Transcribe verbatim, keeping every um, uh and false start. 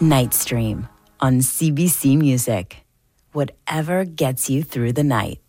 Night Stream on C B C Music. Whatever gets you through the night.